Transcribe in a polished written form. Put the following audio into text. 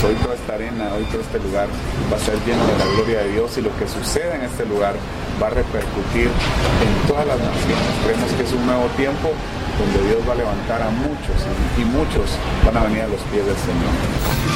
Hoy toda esta arena, hoy todo este lugar va a ser lleno de la gloria de Dios, y lo que suceda en este lugar va a repercutir en todas las naciones. Creemos que es un nuevo tiempo donde Dios va a levantar a muchos, y muchos van a venir a los pies del Señor.